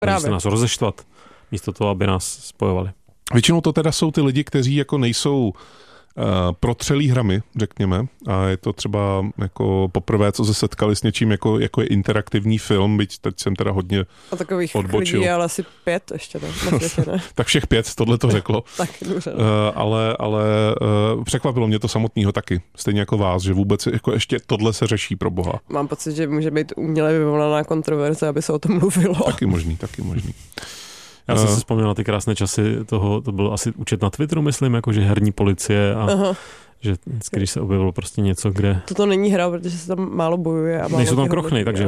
Právě. Se nás rozeštvat, místo toho, aby nás spojovali. Většinou to teda jsou ty lidi, kteří jako nejsou protřelí hrami, řekněme, a je to třeba jako poprvé, co se setkali s něčím, jako je interaktivní film, byť teď jsem teda hodně a takových odbočil. lidí, ale asi 5 ještě ne, na světě, ne? Tak všech 5, tohle to řeklo. Tak dobře. Ale překvapilo mě to samotného taky, stejně jako vás, že vůbec jako ještě tohle se řeší pro boha. Mám pocit, že může být uměle vyvolaná kontroverze, aby se o tom mluvilo. Taky možný. Já jsem si vzpomněl na ty krásné časy toho, to byl asi účet na Twitteru, myslím, jakože herní policie a že když se objevilo prostě něco, kde... To není hra, protože se tam málo bojuje. A málo nejsou tam krochny, takže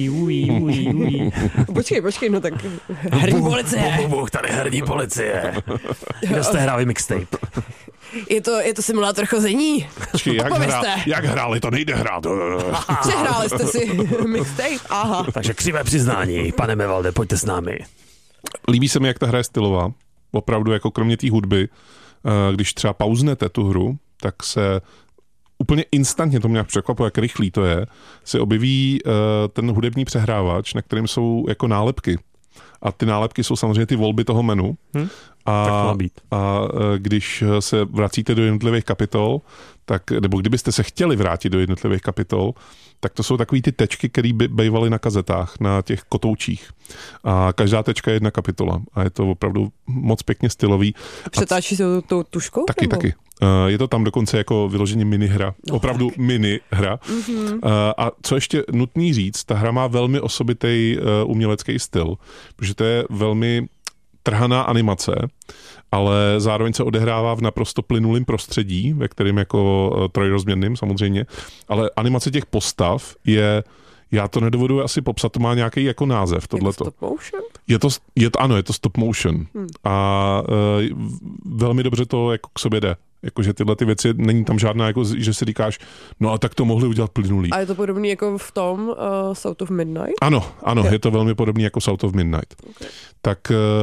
ují. Počkej, no tak herní policie. Bůh, tady herní policie. Kde jste hráli mixtape? Je to simulátor chození. Počkej, jak hráli, to nejde hrát. Přehráli jste si mixtape, aha. Takže křivé přiznání, pane Mevalde, pojďte s námi. Líbí se mi, jak ta hra je stylová. Opravdu jako kromě té hudby, když třeba pauznete tu hru, tak se úplně instantně, to mě překvapuje, jak rychlý to je, se objeví ten hudební přehrávač, na kterém jsou jako nálepky. A ty nálepky jsou samozřejmě ty volby toho menu. A když se vracíte do jednotlivých kapitol, tak, nebo kdybyste se chtěli vrátit do jednotlivých kapitol, tak to jsou takový ty tečky, které by bývaly na kazetách, na těch kotoučích. A každá tečka je jedna kapitola. A je to opravdu moc pěkně stylový. Přetáčí se tou tuškou? Taky. Je to tam dokonce jako vyloženě minihra. Opravdu minihra. A co ještě nutný říct, ta hra má velmi osobitý umělecký styl, protože to je velmi trhaná animace, ale zároveň se odehrává v naprosto plynulém prostředí, ve kterém jako trojrozměrným samozřejmě, ale animace těch postav je, já to nedovedu asi popsat, to má nějaký jako název, tohleto. Je to stop motion? Je to stop motion. A velmi dobře to jako k sobě jde. Jakože tyhle ty věci, není tam žádná, jako, že si říkáš, no a tak to mohli udělat plynulý. A je to podobný jako v tom South of Midnight? Ano, je to velmi podobný jako South of Midnight. Okay. Tak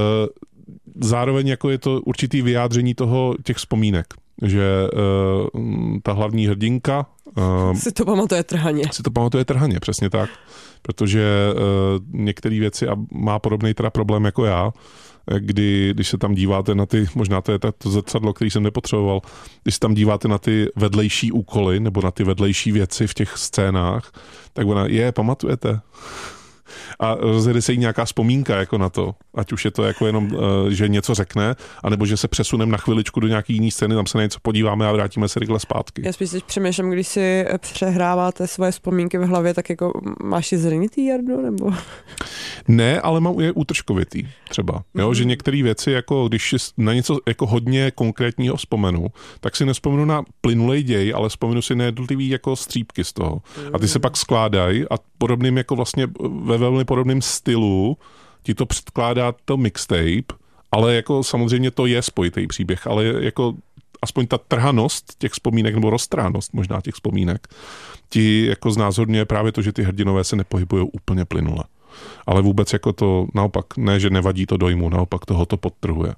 zároveň jako je to určitý vyjádření těch vzpomínek, že ta hlavní hrdinka si to pamatuje trhaně. Přesně tak. Protože některé věci, a má podobný teda problém jako já, když se tam díváte na ty, možná to je to zrcadlo, který jsem nepotřeboval, když se tam díváte na ty vedlejší úkoly nebo na ty vedlejší věci v těch scénách, tak ona, pamatujete? A rozjede se jí nějaká vzpomínka jako na to, ať už je to jako jenom, že něco řekne, anebo že se přesuneme na chviličku do nějaký jiný scény, tam se na něco podíváme a vrátíme se rychle zpátky. Já spíš teď přemýšlím, když si přehráváte svoje vzpomínky v hlavě, tak jako máš je zrnitý, Jardo, nebo? Ne, ale mám je útržkovitý třeba. Jo, že některé věci, jako když na něco jako hodně konkrétního vzpomenu, tak si nevzpomenu na plynulej děj, ale vzpomenu si na jednotlivý jako střípky z toho. A ty se pak skládají a podobným jako vlastně ve velmi podobném stylu ti to předkládá to mixtape, ale jako samozřejmě to je spojitý příběh, ale jako aspoň ta trhanost těch vzpomínek nebo roztránost možná těch vzpomínek ti jako znázorňuje právě to, že ty hrdinové se nepohybují úplně plynule. Ale vůbec jako to naopak, ne, že nevadí to dojmu, naopak toho to podtrhuje.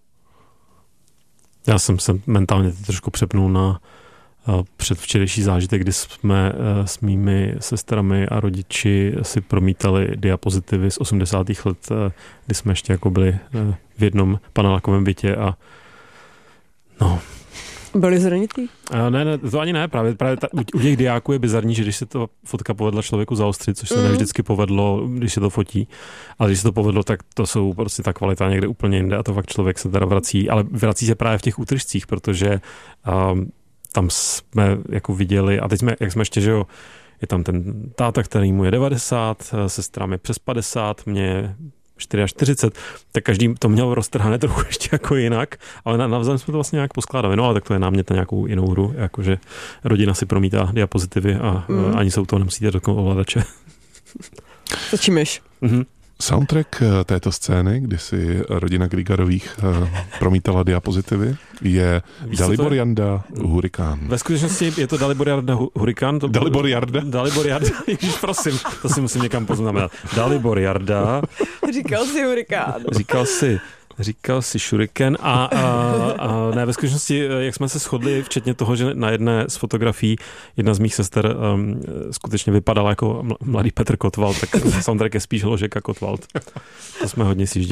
Já jsem se mentálně trošku přepnul na předvčerejší zážitek, kdy jsme s mými sestrami a rodiči si promítali diapozitivy z 80. let, kdy jsme ještě jako byli v jednom panelákovém bytě a Byli zranitý? Ne, to ani ne. Právě u těch diáků je bizarní, že když se to fotka povedla člověku zaostřit, což se ne vždycky povedlo, když se to fotí, ale když se to povedlo, tak to jsou prostě ta kvalita někde úplně jinde a to fakt člověk se teda vrací, ale vrací se právě v těch útržcích, protože tam jsme jako viděli, a teď jak jsme ještě, že jo, je tam ten táta, který mu je 90, sestra mi přes 50, mě 44, tak každý to měl roztrhané trochu ještě jako jinak, ale navzájem jsme to vlastně nějak poskládali. No ale tak to je námět na nějakou jinou hru, jakože rodina si promítá diapozitivy a ani se u toho nemusíte do ovladače. Začímeš. Soundtrack této scény, kdy si rodina Grigarových promítala diapozitivy, je Dalibor Jarda Hurikán. Ve skutečnosti je to Dalibor Jarda Hurikán. Dalibor Jarda? Dalibor Jarda, ježiš, prosím, to si musím někam poznamenat. Dalibor Jarda. Říkal si Hurikán. Říkal si Říkal si Shuriken a ne, ve skutečnosti, jak jsme se shodli, včetně toho, že na jedné z fotografií jedna z mých sester skutečně vypadala jako mladý Petr Kotwald, tak soundtrack je spíš Ložek a Kotwald. To jsme hodně sjížděli.